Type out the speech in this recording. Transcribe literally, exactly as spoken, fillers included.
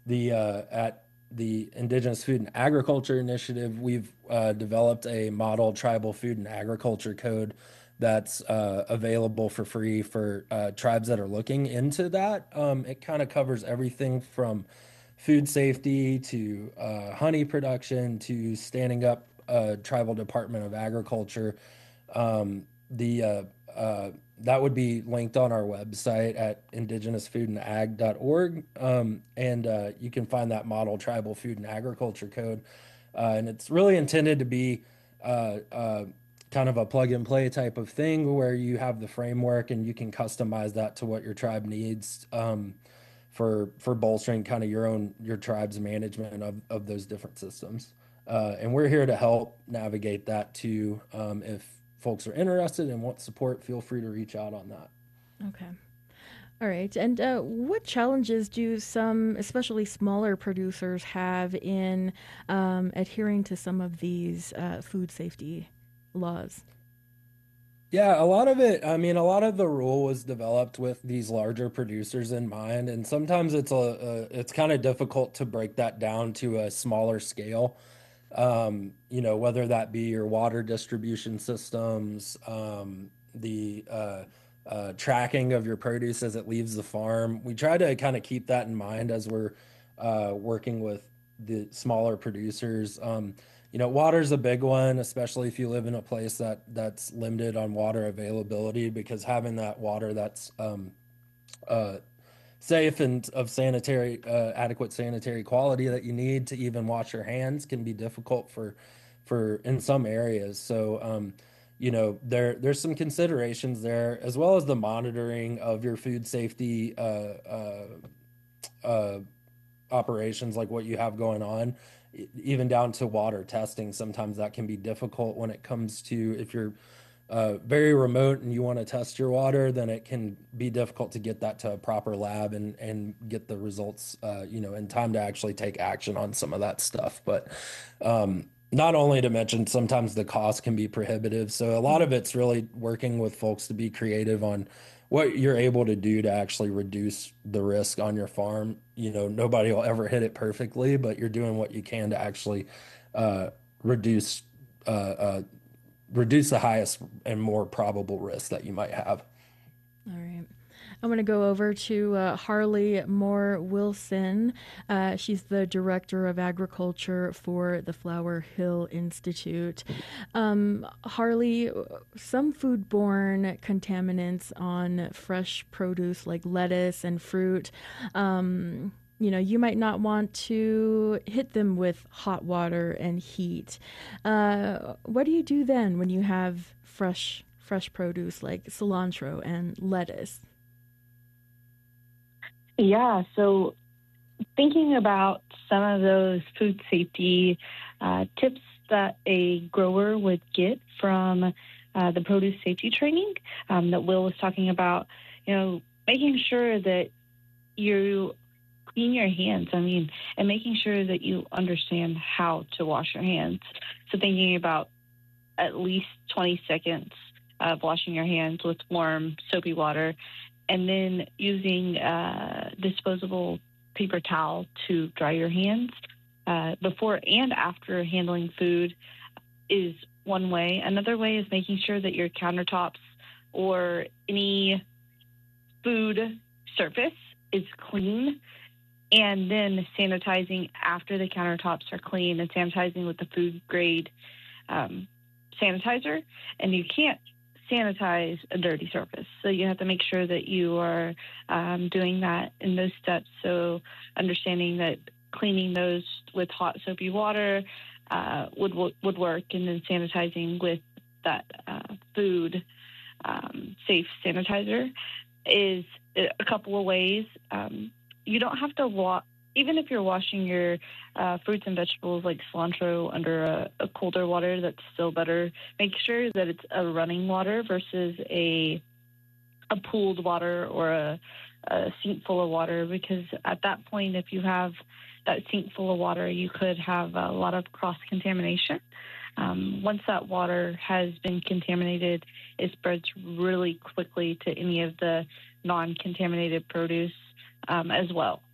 the uh, at the Indigenous Food and Agriculture Initiative, we've uh, developed a model tribal food and agriculture code that's uh, available for free for uh, tribes that are looking into that. Um, it kind of covers everything from food safety to uh, honey production to standing up a tribal Department of Agriculture. Um, the uh, uh, That would be linked on our website at indigenous food and ag dot org. Um, and uh, you can find that model tribal food and agriculture code. Uh, and it's really intended to be uh, uh, kind of a plug and play type of thing where you have the framework and you can customize that to what your tribe needs um, for for bolstering kind of your own your tribe's management of, of those different systems. Uh, and we're here to help navigate that too. Um, if folks are interested and want support, feel free to reach out on that. Okay. All right. And uh, what challenges do some, especially smaller producers, have in um, adhering to some of these uh, food safety laws? Yeah, a lot of it, I mean, a lot of the rule was developed with these larger producers in mind, and sometimes it's a, a it's kind of difficult to break that down to a smaller scale. Um, you know, whether that be your water distribution systems, um, the uh, uh, tracking of your produce as it leaves the farm. We try to kind of keep that in mind as we're uh, working with the smaller producers. Um, you know, water's a big one, especially if you live in a place that that's limited on water availability, because having that water that's um, uh, safe and of sanitary, uh, adequate sanitary quality that you need to even wash your hands can be difficult for, for in some areas. So, um, you know, there there's some considerations there, as well as the monitoring of your food safety uh, uh, uh, operations, like what you have going on, e- even down to water testing. Sometimes that can be difficult when it comes to if you're uh, very remote and you want to test your water, then it can be difficult to get that to a proper lab and and get the results, uh, you know, in time to actually take action on some of that stuff. But um, not only to mention, sometimes the cost can be prohibitive. So a lot Mhm. of it's really working with folks to be creative on what you're able to do to actually reduce the risk on your farm. You know, nobody will ever hit it perfectly, but you're doing what you can to actually uh, reduce uh, uh, reduce the highest and more probable risk that you might have. All right. I'm going to go over to uh, Harley Moore Wilson. Uh, she's the Director of Agriculture for the Flower Hill Institute. Um, Harley, some foodborne contaminants on fresh produce like lettuce and fruit, um, you know, you might not want to hit them with hot water and heat. Uh, what do you do then when you have fresh fresh produce like cilantro and lettuce? Yeah, so thinking about some of those food safety uh, tips that a grower would get from uh, the produce safety training um, that Will was talking about, you know, making sure that you clean your hands. I mean, and making sure that you understand how to wash your hands. So thinking about at least twenty seconds of washing your hands with warm, soapy water, and then using uh, disposable paper towel to dry your hands uh, before and after handling food is one way. Another way is making sure that your countertops or any food surface is clean, and then sanitizing after the countertops are clean and sanitizing with the food grade um, sanitizer. And you can't sanitize a dirty surface. So you have to make sure that you are um, doing that in those steps. So understanding that cleaning those with hot soapy water uh, would would work, and then sanitizing with that uh, food um, safe sanitizer is a couple of ways. Um, you don't have to wa- even if you're washing your uh, fruits and vegetables like cilantro under a, a colder water, that's still better. Make sure that it's a running water versus a a pooled water or a, a sink full of water, because at that point, if you have that sink full of water, you could have a lot of cross contamination. Um, once that water has been contaminated, it spreads really quickly to any of the non contaminated produce um, as well.